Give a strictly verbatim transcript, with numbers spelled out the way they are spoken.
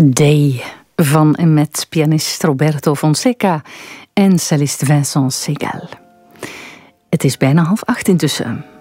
Day van en met pianist Roberto Fonseca en cellist Vincent Segal. Het is bijna half acht intussen.